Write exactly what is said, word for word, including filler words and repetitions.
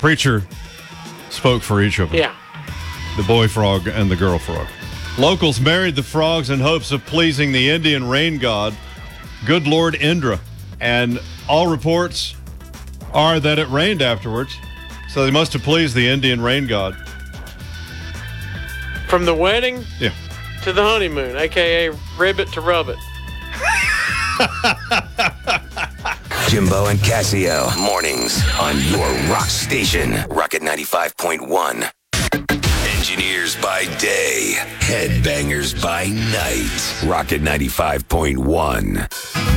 preacher spoke for each of them. Yeah. The boy frog and the girl frog. Locals married the frogs in hopes of pleasing the Indian rain god, good Lord Indra. And all reports are that it rained afterwards. So they must have pleased the Indian rain god. From the wedding Yeah. to the honeymoon, a k a ribbit to rub it. Jimbo and Casio, mornings on your rock station, Rocket ninety-five point one. Engineers by day, headbangers by night, Rocket ninety-five point one.